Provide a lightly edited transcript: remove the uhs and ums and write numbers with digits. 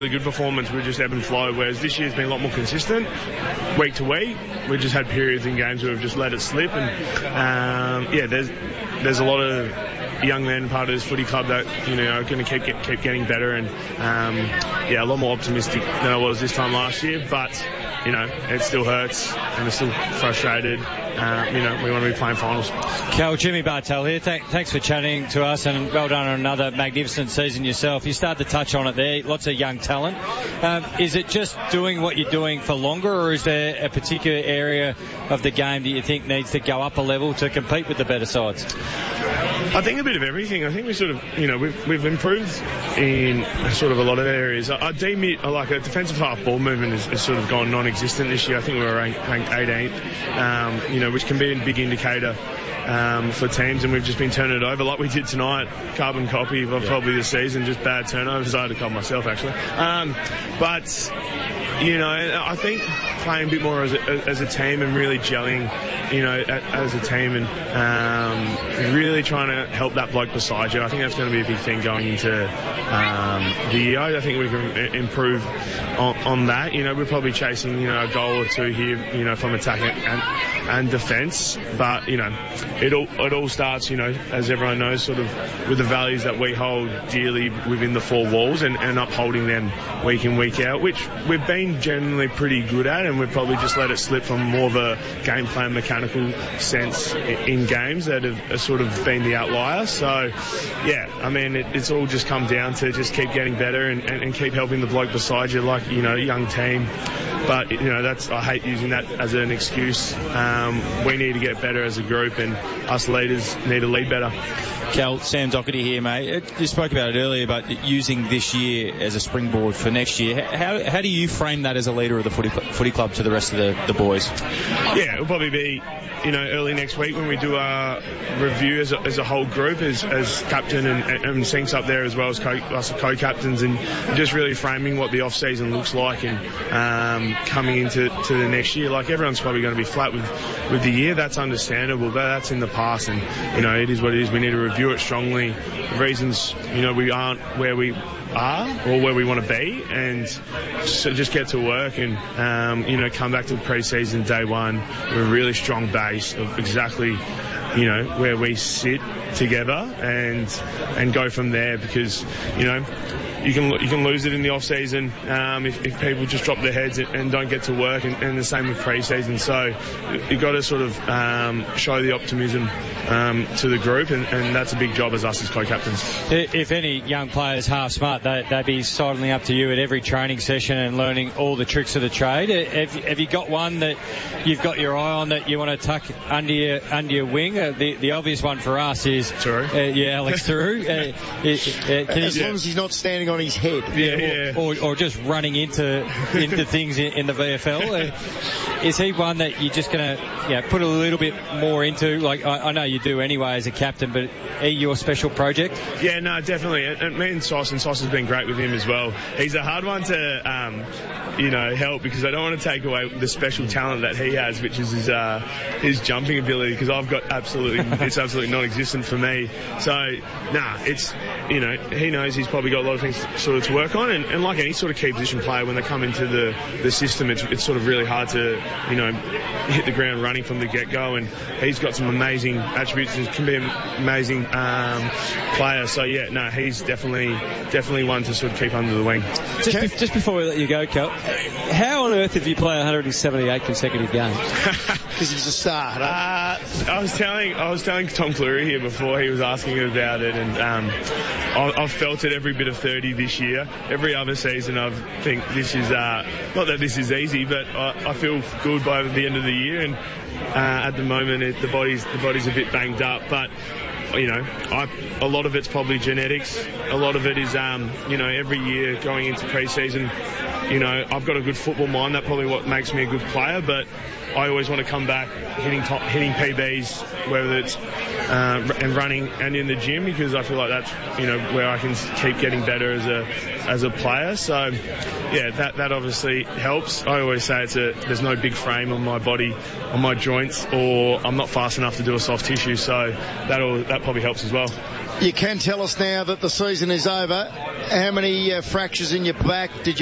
The good performance, we just ebb and flow, whereas this year's been a lot more consistent, week to week. We just had periods in games where we've just let it slip, and there's a lot of young men part of this footy club that are going to keep getting better, and a lot more optimistic than I was this time last year. But it still hurts, and we're still frustrated. We want to be playing finals. Cal, Jimmy Bartel here. Thanks for chatting to us, and well done on another magnificent season yourself. You started to touch on it there. Lots of young talent. Is it just doing what you're doing for longer, or is there a particular area of the game that you think needs to go up a level to compete with the better sides? I think a bit of everything. I think we sort of, we've improved in sort of a lot of areas. I deem it like a defensive half ball movement has sort of gone non-existent this year. I think we were ranked 18th, which can be a big indicator for teams, and we've just been turning it over like we did tonight. Carbon copy of probably the season, just bad turnovers. I had a couple myself actually. But I think playing a bit more as a team and really gelling, as a team, and really trying to help that bloke beside you. I think that's going to be a big thing going into the year. I think we can improve on that. We're probably chasing a goal or two here, from attack and defence, but it all starts, as everyone knows, sort of with the values that we hold dearly within the four walls, and upholding them week in, week out, which we've been generally pretty good at, and we've probably just let it slip from more of a game plan mechanical sense in games that have sort of been the outlier. So it's all just come down to just keep getting better and keep helping the bloke beside you, like young team. But that's, I hate using that as an excuse. We need to get better as a group, and us leaders need to lead better. Cal, Sam Doherty here, mate. You spoke about it earlier, about using this year as a springboard for next year. How do you frame that as a leader of the footy club to the rest of the boys? Yeah, it'll probably be early next week when we do our review as a whole group, as captain and Sinks up there as well as us co-captains, and just really framing what the off-season looks like, and coming into the next year. Like, everyone's probably going to be flat with the year. That's understandable, but that's in the past, and it is what it is. We need to review it strongly. The reasons we aren't where we are or where we want to be, and so just get to work and come back to the pre-season day one with a really strong base of exactly where we sit together, and go from there, because you can lose it in the off season if people just drop their heads and don't get to work, and the same with pre-season. So you've got to sort of show the optimism to the group, and that's a big job as us as co-captains. If any young players half smart, they'd be sidling up to you at every training session and learning all the tricks of the trade. Have you got one that you've got your eye on that you want to tuck under your wing? The obvious one for us is Alex Turu. As long as he's not standing on his head, or just running into things in the VFL. Is he one that you're just going to put a little bit more into? Like, I know you do anyway as a captain, but are you your special project? Yeah, no, definitely. And me and Sauce has been great with him as well. He's a hard one to help, because I don't want to take away the special talent that he has, which is his jumping ability, because I've got it's absolutely non-existent for me. So it's he knows he's probably got a lot of things sort of to work on, and like any sort of key position player, when they come into the system, it's sort of really hard to hit the ground running from the get-go, and he's got some amazing attributes and can be an amazing player. So he's definitely one to sort of keep under the wing. Just before we let you go, Cal, how on earth have you played 178 consecutive games? Because he's a star. I was telling Tom Cleary here before, he was asking about it, and I've felt it every bit of 30 this year. Every other season I think this is not that this is easy, but I feel good by the end of the year, and at the moment the body's a bit banged up, but a lot of it's probably genetics. A lot of it is every year going into pre-season, you know, I've got a good football mind. That's probably what makes me a good player, but I always want to come back hitting PBs, whether it's and running and in the gym, because I feel like that's, you know, where I can keep getting better as a player. So yeah, that obviously helps. I always say there's no big frame on my body, on my joints, or I'm not fast enough to do a soft tissue, so that probably helps as well. You can tell us now that the season is over. How many fractures in your back did you